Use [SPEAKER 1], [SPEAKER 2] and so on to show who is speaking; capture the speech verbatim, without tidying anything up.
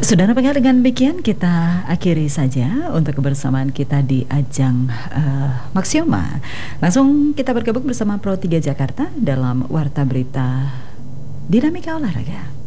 [SPEAKER 1] Saudara pendengar, dengan demikian kita akhiri saja untuk kebersamaan kita di ajang uh, Maxioma. Langsung kita bergabung bersama Pro tiga Jakarta dalam Warta Berita Dinamika Olahraga.